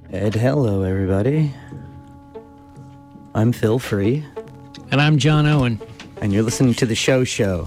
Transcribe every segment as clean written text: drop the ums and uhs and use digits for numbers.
And hello, everybody. I'm Phil Free. And I'm John Owen. And you're listening to The Show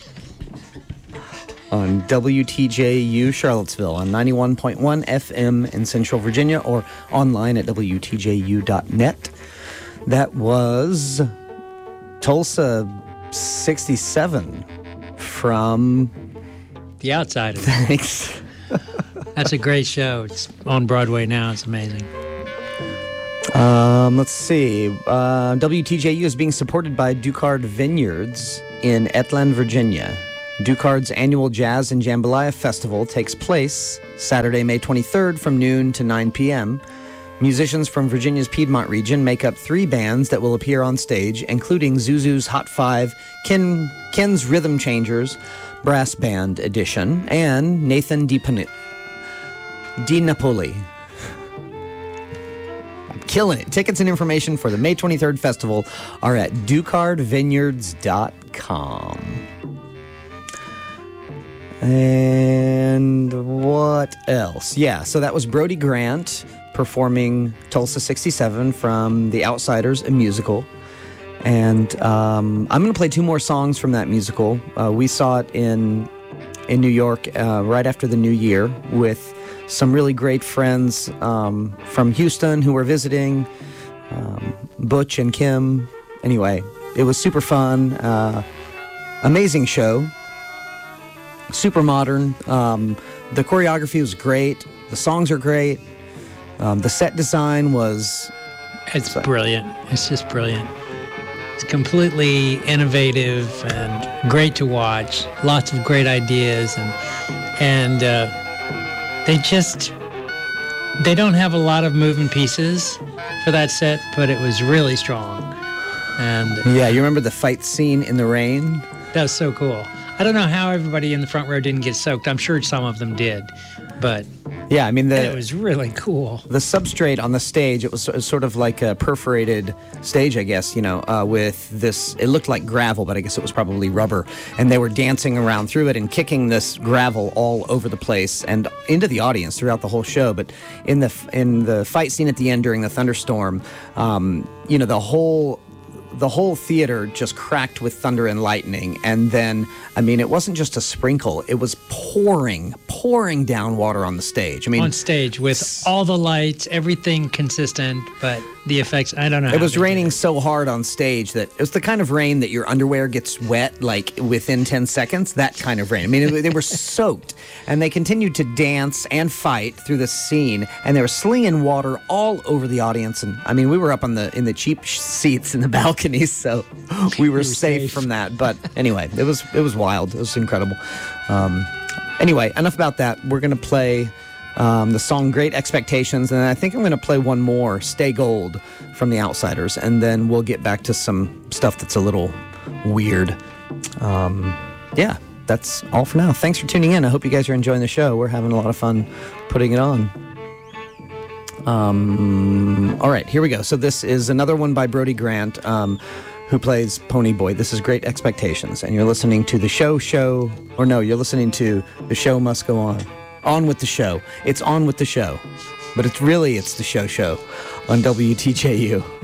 on WTJU Charlottesville on 91.1 FM in Central Virginia or online at WTJU.net. That was Tulsa 67 from The Outsiders. Thanks. That's a great show. It's on Broadway now. It's amazing. Let's see. WTJU is being supported by Ducard Vineyards in Etland, Virginia. Ducard's annual Jazz and Jambalaya Festival takes place Saturday, May 23rd from noon to 9 p.m. Musicians from Virginia's Piedmont region make up 3 bands that will appear on stage, including Zuzu's Hot 5, Ken's Rhythm Changers, Brass Band Edition, and Nathan DiNapoli. I'm killing it. Tickets and information for the May 23rd festival are at ducardvineyards.com. And what else? Yeah, so that was Brody Grant performing Tulsa 67 from The Outsiders, a musical. And I'm going to play 2 more songs from that musical. We saw it in New York right after the new year with some really great friends from Houston who were visiting, Butch and Kim. Anyway, it was super fun. Amazing show. Super modern. The choreography was great. The songs are great. The set design was... It's brilliant. It's just brilliant. It's completely innovative and great to watch. Lots of great ideas, and they don't have a lot of moving pieces for that set, but it was really strong. And yeah, you remember the fight scene in the rain? That was so cool. I don't know how everybody in the front row didn't get soaked. I'm sure some of them did, but yeah, I mean, it was really cool. The substrate on the stage, it was sort of like a perforated stage, I guess, with this, it looked like gravel, but I guess it was probably rubber. And they were dancing around through it and kicking this gravel all over the place and into the audience throughout the whole show. But in the fight scene at the end during the thunderstorm, the whole theater just cracked with thunder and lightning. And then, I mean, it wasn't just a sprinkle. It was pouring down water on the stage. I mean, on stage with all the lights, everything consistent, but the effects, I don't know. It was raining so hard on stage that it was the kind of rain that your underwear gets wet, like within 10 seconds, that kind of rain. I mean, they were soaked. And they continued to dance and fight through the scene, and they were slinging water all over the audience. And I mean, we were up in the cheap seats in the balconies, so we were safe from that. But anyway, it was wild. It was incredible. Anyway, enough about that. We're going to play the song Great Expectations, and I think I'm going to play one more, Stay Gold, from The Outsiders, and then we'll get back to some stuff that's a little weird. Yeah. That's all for now. Thanks for tuning in. I hope you guys are enjoying the show. We're having a lot of fun putting it on. All right, here we go. So this is another one by Brody Grant, who plays Pony Boy. This is Great Expectations, and you're listening to the show, or no, you're listening to The Show Must Go On. On with the show. It's on with the show, but it's the show on WTJU.